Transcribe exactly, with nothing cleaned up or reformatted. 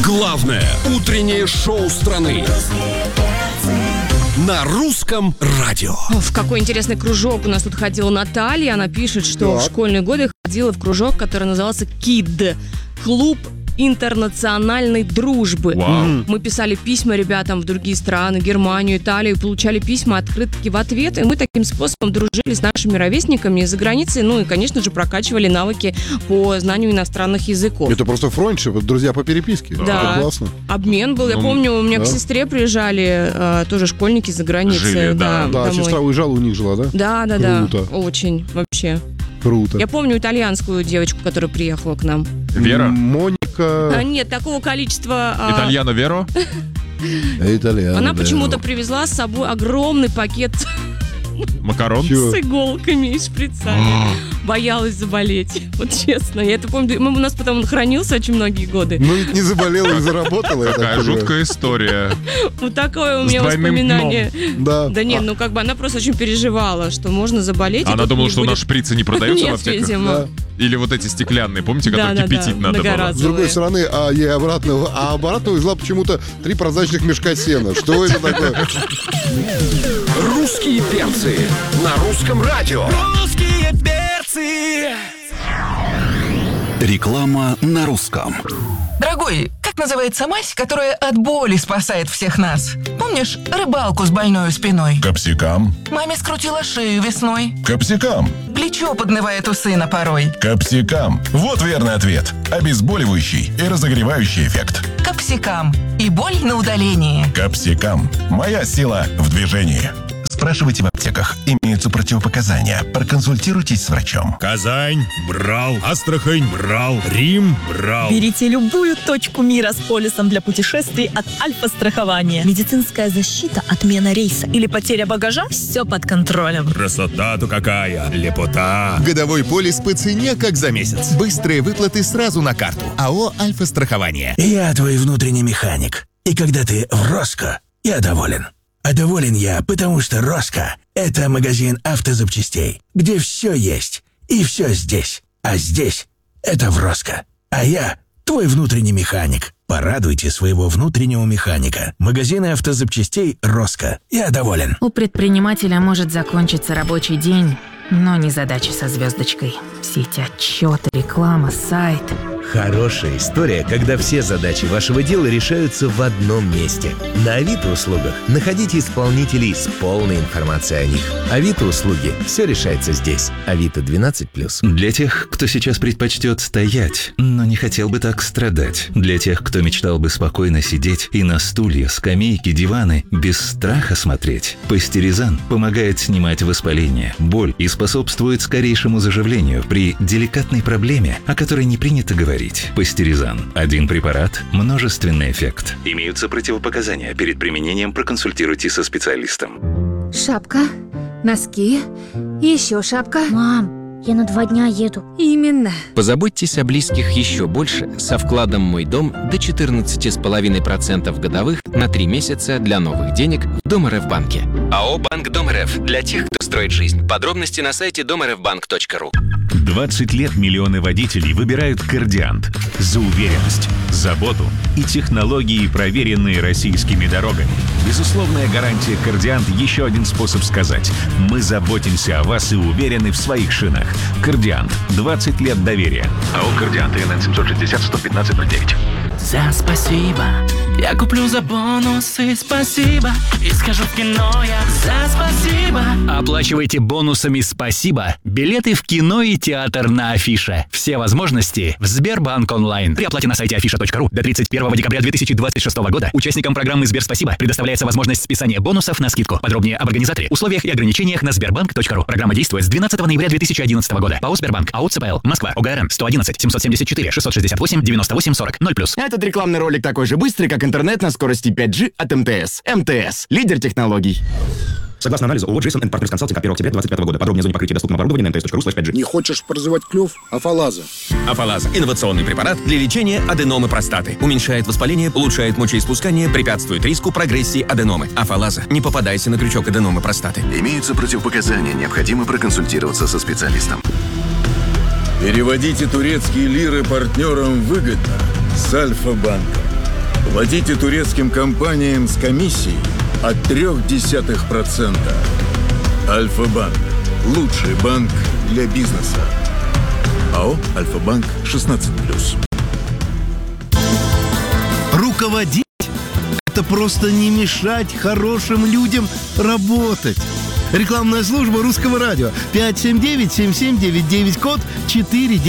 Главное утреннее шоу страны на русском радио. В какой интересный кружок у нас тут ходила Наталья. Она пишет, что Так. в школьные годы ходила в кружок, который назывался КИД. Клуб интернациональной дружбы. Вау. Мы писали письма ребятам в другие страны, Германию, Италию, получали письма, открытки в ответ, и мы таким способом дружили с нашими ровесниками за границей, ну и, конечно же, прокачивали навыки по знанию иностранных языков. Это просто френдшип, это друзья по переписке. Да. Это классно. Обмен был. Я Ну, помню, у меня да. к сестре приезжали э, тоже школьники за границей. Жили, да. Да, домой. сестра уезжала, у них жила, да? Да, да, да. Круто. Очень, вообще. Круто. Я помню итальянскую девочку, которая приехала к нам. Вера? А, Моника. нет, такого количества... а, Итальяно Веро? Итальяна. Она да. почему-то привезла с собой огромный пакет Макарон? Чё? с иголками и шприцами. Боялась заболеть. Вот честно. Я это помню. Мы- У нас потом он хранился очень многие годы. Ну ведь не заболела и заработала. я так Такая понимаю. жуткая история. Вот такое у С меня двойным воспоминание. Да. Да нет, ну как бы она просто очень переживала, что можно заболеть. и Она тут думала, не что у будет- нас шприцы не продаются в Нет, аптеках? видимо. Да. Или вот эти стеклянные, помните, Да, которые да, кипятить да, надо было? многоразовые. С другой стороны, а ей обратно, а обратно увезла почему-то три прозрачных мешка сена. Что это такое? Русские перцы на русском радио. Русские перцы. Реклама на русском. Дорогой, как называется мазь, которая от боли спасает всех нас? Помнишь рыбалку с больной спиной? Капсикам, Маме скрутила шею весной. капсикам, Плечо поднывает у сына порой. капсикам. Вот верный ответ. Обезболивающий и разогревающий эффект. Капсикам. И боль на удалении. Капсикам. Моя сила в движении. Спрашивайте в аптеках. Имеются противопоказания. Проконсультируйтесь с врачом. Казань брал, Астрахань брал, Рим брал. Берите любую точку мира с полисом для путешествий от Альфа-страхования. Медицинская защита, отмена рейса или потеря багажа – все под контролем. Красота-то какая, лепота. Годовой полис по цене, как за месяц. Быстрые выплаты сразу на карту. АО «Альфа-страхование». Я твой внутренний механик. И когда ты в Роско, я доволен. А доволен я, потому что Роско – это магазин автозапчастей, где все есть и все здесь. А здесь – это в Роско. А я – твой внутренний механик. Порадуйте своего внутреннего механика. Магазины автозапчастей Роско. Я доволен. У предпринимателя может закончиться рабочий день, но не задача со звездочкой. Все эти отчеты, реклама, сайт. Хорошая история, когда все задачи вашего дела решаются в одном месте. На Авито услугах находите исполнителей с полной информацией о них. Авито услуги. Все решается здесь. Авито двенадцать плюс. Для тех, кто сейчас предпочтет стоять, но не хотел бы так страдать. Для тех, кто мечтал бы спокойно сидеть и на стулья, скамейки, диваны без страха смотреть. Пастеризан помогает снимать воспаление, боль и способствует скорейшему заживлению при деликатной проблеме, о которой не принято говорить. Пастеризан. Один препарат, множественный эффект. Имеются противопоказания. Перед применением проконсультируйтесь со специалистом. Шапка, носки, еще шапка. Мам, я на два дня еду. Именно. Позаботьтесь о близких еще больше со вкладом «Мой дом» до четырнадцать целых пять десятых процента годовых на три месяца для новых денег в Дом.РФ-банке. АО «Банк Дом.РФ» для тех, кто строит жизнь. Подробности на сайте дом эр эф банк точка ру. двадцать лет миллионы водителей выбирают «Кардиант» за уверенность, заботу и технологии, проверенные российскими дорогами. Безусловная гарантия «Кардиант» — еще один способ сказать: мы заботимся о вас и уверены в своих шинах. «Кардиант» — двадцать лет доверия. АО «Кардиант» ИНН семьсот шестьдесят сто пятнадцать ноль девять. За спасибо. Я куплю за бонусы, спасибо. И скажу в кино я за спасибо. Оплачивайте бонусами «Спасибо» билеты в кино и театр на Афише. Все возможности в Сбербанк онлайн. При оплате на сайте афиша точка ру до тридцать первого декабря две тысячи двадцать шестого года участникам программы «Сберспасибо» предоставляется возможность списания бонусов на скидку. Подробнее об организаторе, условиях и ограничениях на сбербанк точка ру. Программа действует с двенадцатого ноября две тысячи одиннадцатого года. ПАО «Сбербанк», АО «ЦПЛ», Москва, ОГРН сто одиннадцать семьсот семьдесят четыре шестьсот шестьдесят восемь девяносто восемь сорок ноль плюс. Этот рекламный ролик такой же быстрый, как интернет на скорости пять джи от эм тэ эс. эм тэ эс – лидер технологий. Согласно анализу ООО «Джейсон энд Партнерс Консалтинг» от первого октября двадцать пятого года. Подробнее о зоне покрытия доступного оборудования на эм тэ эс точка ру слэш пять джи. Не хочешь прозевать клюв? Афалаза. Афалаза – инновационный препарат для лечения аденомы простаты. Уменьшает воспаление, улучшает мочеиспускание, препятствует риску прогрессии аденомы. Афалаза. Не попадайся на крючок аденомы простаты. Имеются противопоказания. Необходимо проконсультироваться со специалистом. Переводите турецкие лиры партнерам выгодно с Альфа-банком. Платите турецким компаниям с комиссией от трёх десятых процента. Альфа-банк. Лучший банк для бизнеса. АО «Альфа-банк» шестнадцать плюс. Руководить – это просто не мешать хорошим людям работать. Рекламная служба Русского радио. пять семь девять семь семь девять девять, код четыре девять.